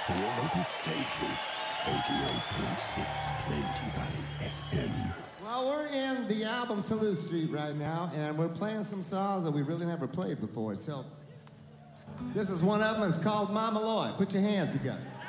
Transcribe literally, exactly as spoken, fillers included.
for your local station, eighty-eight point six Plenty Valley F M. Well, we're in the album Toulouse Street right now, and we're playing some songs that we really never played before. So this is one of them. It's called Mama Lloyd. Put your hands together.